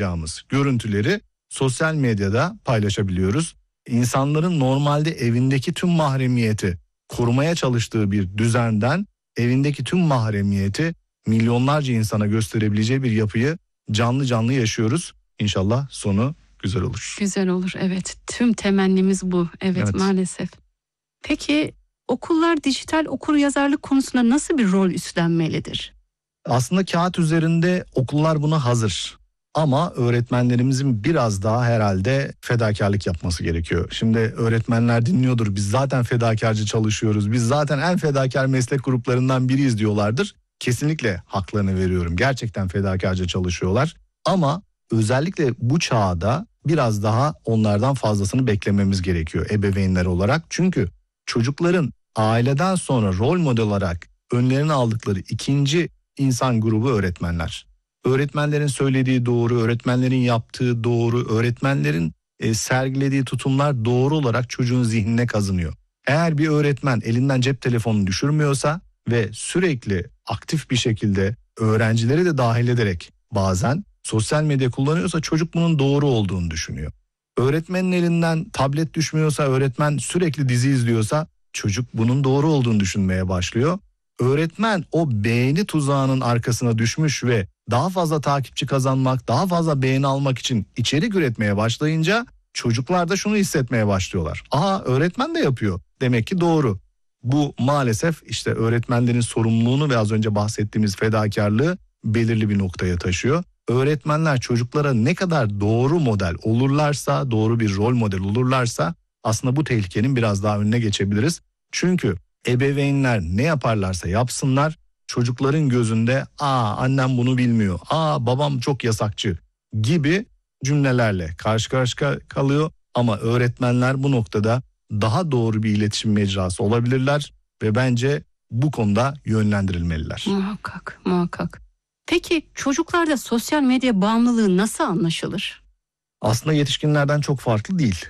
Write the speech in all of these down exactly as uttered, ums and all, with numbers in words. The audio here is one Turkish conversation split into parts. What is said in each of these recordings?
yapamayacağımız görüntüleri sosyal medyada paylaşabiliyoruz. İnsanların normalde evindeki tüm mahremiyeti korumaya çalıştığı bir düzenden evindeki tüm mahremiyeti milyonlarca insana gösterebileceği bir yapıyı canlı canlı yaşıyoruz. İnşallah sonu güzel olur. Güzel olur, evet. Tüm temennimiz bu. Evet, evet. Maalesef. Peki okullar dijital okuryazarlık konusunda nasıl bir rol üstlenmelidir? Aslında kağıt üzerinde okullar buna hazır. Ama öğretmenlerimizin biraz daha herhalde fedakarlık yapması gerekiyor. Şimdi öğretmenler dinliyordur, biz zaten fedakarca çalışıyoruz, biz zaten en fedakar meslek gruplarından biriyiz diyorlardır. Kesinlikle haklarını veriyorum, gerçekten fedakarca çalışıyorlar. Ama özellikle bu çağda biraz daha onlardan fazlasını beklememiz gerekiyor ebeveynler olarak. Çünkü çocukların aileden sonra rol model olarak önlerine aldıkları ikinci insan grubu öğretmenler. Öğretmenlerin söylediği doğru, öğretmenlerin yaptığı doğru, öğretmenlerin e, sergilediği tutumlar doğru olarak çocuğun zihnine kazınıyor. Eğer bir öğretmen elinden cep telefonunu düşürmüyorsa ve sürekli aktif bir şekilde öğrencileri de dahil ederek bazen sosyal medya kullanıyorsa çocuk bunun doğru olduğunu düşünüyor. Öğretmenin elinden tablet düşmüyorsa, öğretmen sürekli dizi izliyorsa çocuk bunun doğru olduğunu düşünmeye başlıyor. Öğretmen o beğeni tuzağının arkasına düşmüş ve daha fazla takipçi kazanmak, daha fazla beğeni almak için içerik üretmeye başlayınca çocuklar da şunu hissetmeye başlıyorlar. Aha, öğretmen de yapıyor. Demek ki doğru. Bu maalesef işte öğretmenlerin sorumluluğunu ve az önce bahsettiğimiz fedakarlığı belirli bir noktaya taşıyor. Öğretmenler çocuklara ne kadar doğru model olurlarsa, doğru bir rol model olurlarsa aslında bu tehlikenin biraz daha önüne geçebiliriz. Çünkü ebeveynler ne yaparlarsa yapsınlar çocukların gözünde aa annem bunu bilmiyor, aa babam çok yasakçı gibi cümlelerle karşı karşıya kalıyor. Ama öğretmenler bu noktada daha doğru bir iletişim mecrası olabilirler ve bence bu konuda yönlendirilmeliler. Muhakkak, muhakkak. Peki çocuklarda sosyal medya bağımlılığı nasıl anlaşılır? Aslında yetişkinlerden çok farklı değil.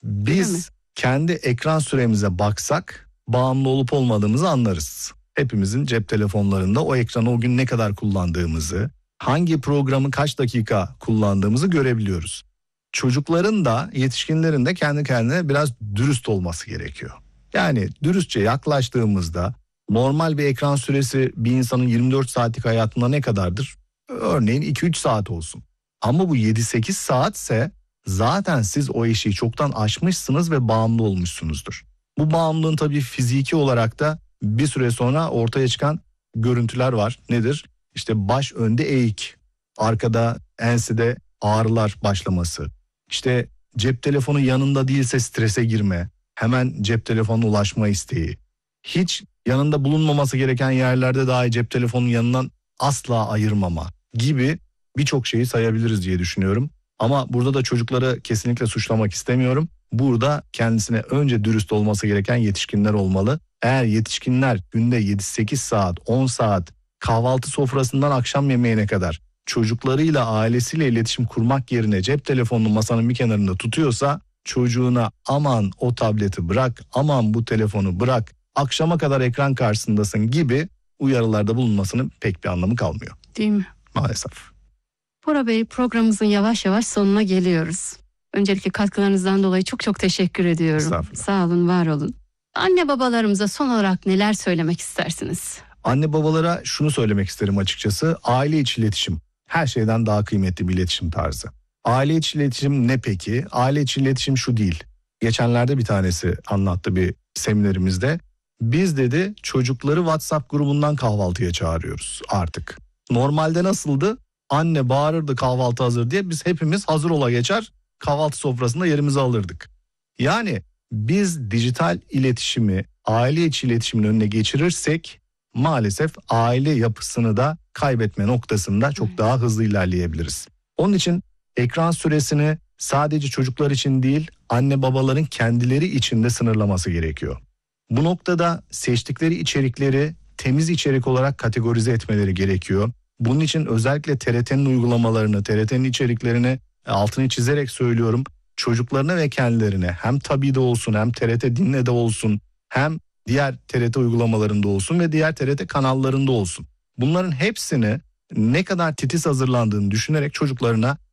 Biz kendi ekran süremize baksak bağımlı olup olmadığımızı anlarız. Hepimizin cep telefonlarında o ekranı o gün ne kadar kullandığımızı, hangi programı kaç dakika kullandığımızı görebiliyoruz. Çocukların da yetişkinlerin de kendi kendine biraz dürüst olması gerekiyor. Yani dürüstçe yaklaştığımızda normal bir ekran süresi bir insanın yirmi dört saatlik hayatında ne kadardır? Örneğin iki üç saat olsun. Ama bu yedi sekiz saatse zaten siz o eşiği çoktan aşmışsınız ve bağımlı olmuşsunuzdur. Bu bağımlılığın tabii fiziki olarak da bir süre sonra ortaya çıkan görüntüler var. Nedir? İşte baş önde eğik, arkada ensede ağrılar başlaması, İşte cep telefonu yanında değilse strese girme, hemen cep telefonuna ulaşma isteği, hiç yanında bulunmaması gereken yerlerde dahi cep telefonunun yanından asla ayırmama gibi birçok şeyi sayabiliriz diye düşünüyorum. Ama burada da çocukları kesinlikle suçlamak istemiyorum. Burada kendisine önce dürüst olması gereken yetişkinler olmalı. Eğer yetişkinler günde yedi sekiz saat, on saat kahvaltı sofrasından akşam yemeğine kadar çocuklarıyla, ailesiyle iletişim kurmak yerine cep telefonunu masanın bir kenarında tutuyorsa çocuğuna aman o tableti bırak, aman bu telefonu bırak, akşama kadar ekran karşısındasın gibi uyarılarda bulunmasının pek bir anlamı kalmıyor. Değil mi? Maalesef. Bora Bey, programımızın yavaş yavaş sonuna geliyoruz. Öncelikle katkılarınızdan dolayı çok çok teşekkür ediyorum. Sağ olun, var olun. Anne babalarımıza son olarak neler söylemek istersiniz? Anne babalara şunu söylemek isterim açıkçası. Aile içi iletişim her şeyden daha kıymetli bir iletişim tarzı. Aile içi iletişim ne peki? Aile içi iletişim şu değil. Geçenlerde bir tanesi anlattı bir seminerimizde. Biz dedi çocukları WhatsApp grubundan kahvaltıya çağırıyoruz artık. Normalde nasıldı? Anne bağırırdı kahvaltı hazır diye, biz hepimiz hazır ola geçer kahvaltı sofrasında yerimizi alırdık. Yani biz dijital iletişimi aile içi iletişimin önüne geçirirsek maalesef aile yapısını da kaybetme noktasında çok daha hızlı ilerleyebiliriz. Onun için ekran süresini sadece çocuklar için değil, anne babaların kendileri için de sınırlaması gerekiyor. Bu noktada seçtikleri içerikleri temiz içerik olarak kategorize etmeleri gerekiyor. Bunun için özellikle T R T'nin uygulamalarını, T R T'nin içeriklerini altını çizerek söylüyorum. Çocuklarına ve kendilerine hem Tabi'de olsun, hem T R T Dinle'de olsun, hem diğer T R T uygulamalarında olsun ve diğer T R T kanallarında olsun. Bunların hepsini ne kadar titiz hazırlandığını düşünerek çocuklarına